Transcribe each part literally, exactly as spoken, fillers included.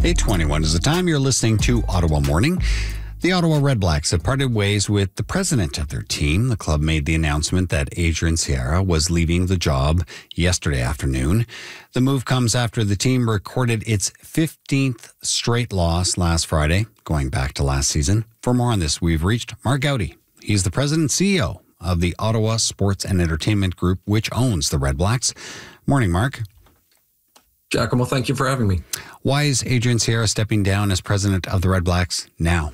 eight twenty-one is the time. You're listening to Ottawa Morning. The Ottawa Redblacks have parted ways with the president of their team. The club made the announcement that Adrian Sierra was leaving the job yesterday afternoon. The move comes after the team recorded its fifteenth straight loss last Friday, going back to last season. For more on this, we've reached Mark Gowdy. He's the president and C E O of the Ottawa Sports and Entertainment Group, which owns the Redblacks. Morning, Mark. Giacomo, thank you for having me. Why is Adrian Sierra stepping down as president of the Redblacks now?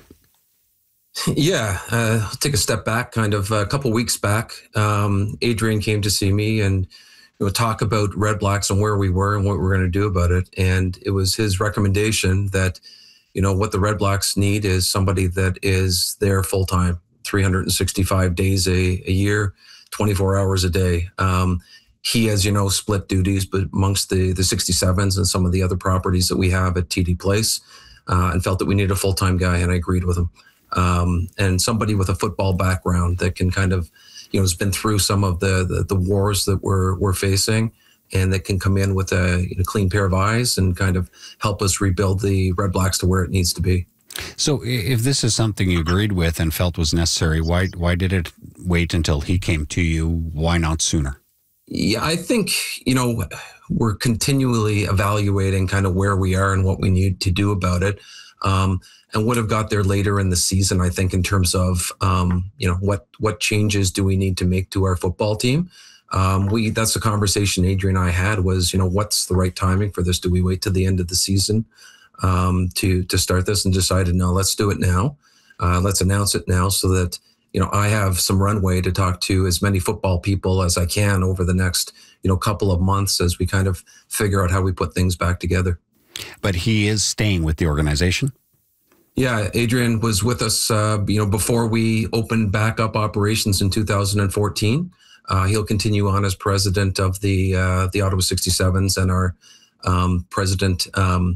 Yeah, uh, I'll take a step back. Kind of a couple weeks back, um, Adrian came to see me and you know, talk about Redblacks and where we were and what we we're going to do about it. And it was his recommendation that, you know, what the Redblacks need is somebody that is there full time, three hundred sixty-five days a, a year, twenty-four hours a day. Um, he, as you know, split duties, but amongst the the sixty-sevens and some of the other properties that we have at T D Place, uh, and felt that we needed a full time guy, and I agreed with him. Um, and somebody with a football background that can kind of, you know, has been through some of the the, the wars that we're we're facing, and that can come in with a you know, clean pair of eyes and kind of help us rebuild the Redblacks to where it needs to be. So, if this is something you agreed with and felt was necessary, why why did it wait until he came to you? Why not sooner? Yeah, I think you know we're continually evaluating kind of where we are and what we need to do about it. Um, and would have got there later in the season, I think, in terms of, um, you know, what what changes do we need to make to our football team? Um, we that's the conversation Adrian and I had was, you know, what's the right timing for this? Do we wait to the end of the season um, to to start this? And decided, no, let's do it now. Uh, let's announce it now so that, you know, I have some runway to talk to as many football people as I can over the next, you know, couple of months as we kind of figure out how we put things back together. But he is staying with the organization? Yeah, Adrian was with us, uh, you know, before we opened back up operations in two thousand fourteen. Uh, he'll continue on as president of the uh, the Ottawa sixty-sevens and our um, president um,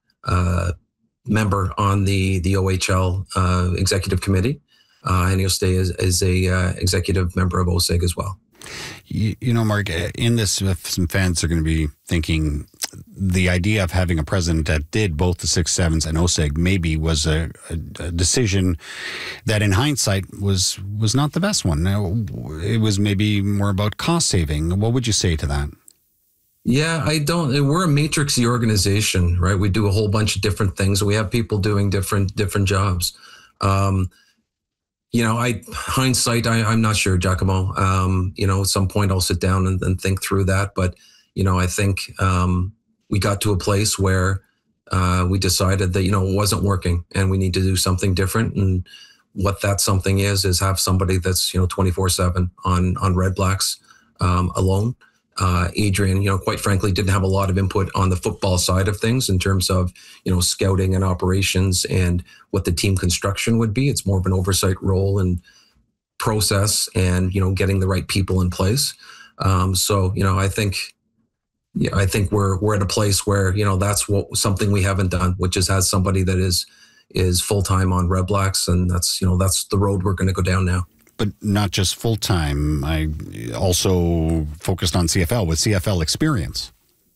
uh, member on the the O H L uh, executive committee, uh, and he'll stay as, as a uh, executive member of O S E G as well. You, you know, Mark, in this, some fans are going to be thinking the idea of having a president that did both the six sevens and O S E G maybe was a, a, a decision that in hindsight was was not the best one. It was maybe more about cost saving. What would you say to that? Yeah, I don't, we're a matrixy organization, right? We do a whole bunch of different things. We have people doing different, different jobs. Um, You know, I hindsight, I, I'm not sure, Giacomo. Um, you know, at some point I'll sit down and, and think through that. But, you know, I think um, we got to a place where uh, we decided that, you know, it wasn't working and we need to do something different. And what that something is, is have somebody that's, you know, twenty-four seven on, on Redblacks um, alone. Uh, Adrian, you know, quite frankly, didn't have a lot of input on the football side of things in terms of, you know, scouting and operations and what the team construction would be. It's more of an oversight role and process and, you know, getting the right people in place. Um, so, you know, I think, yeah, I think we're, we're at a place where, you know, that's what something we haven't done, which is has somebody that is, is full-time on Redblacks. And that's, you know, that's the road we're going to go down now. But not just full-time. I also focused on C F L with C F L experience.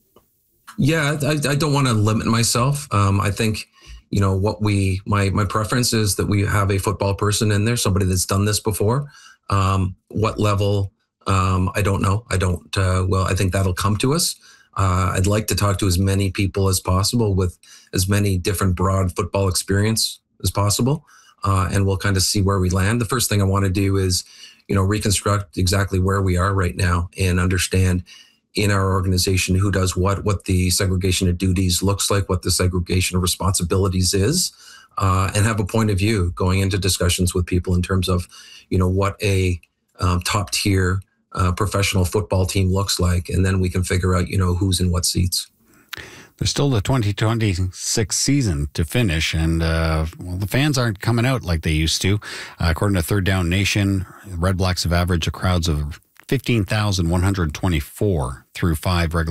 Yeah, I, I don't want to limit myself. Um, I think, you know, what we, my my preference is that we have a football person in there, somebody that's done this before. Um, what level, um, I don't know. I don't, uh, well, I think that'll come to us. Uh, I'd like to talk to as many people as possible with as many different broad football experience as possible. Uh, and we'll kind of see where we land. The first thing I want to do is, you know, reconstruct exactly where we are right now and understand in our organization who does what, what the segregation of duties looks like, what the segregation of responsibilities is, uh, and have a point of view going into discussions with people in terms of, you know, what a um, top tier uh, professional football team looks like. And then we can figure out, you know, who's in what seats. There's still the twenty twenty-six season to finish, and uh, well, the fans aren't coming out like they used to. Uh, according to Third Down Nation, Redblacks have averaged a crowds of fifteen thousand one hundred twenty-four through five regular